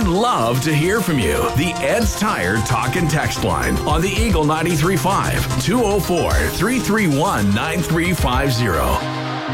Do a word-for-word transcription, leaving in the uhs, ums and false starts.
love to hear from you. The Ed's Tire Talk and Text line on the Eagle ninety-three point five, two oh four, three three one, nine three five zero.